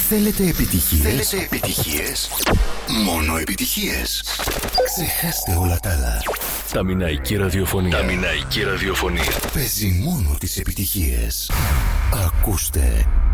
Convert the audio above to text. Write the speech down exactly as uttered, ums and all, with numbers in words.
Θέλετε επιτυχίες? Θέλετε επιτυχίες? Μόνο επιτυχίες. Ξεχάστε όλα τα άλλα. Τα Μιναϊκή ραδιοφωνία. Τα Μιναϊκή ραδιοφωνία. Παίζει μόνο τις επιτυχίες. Ακούστε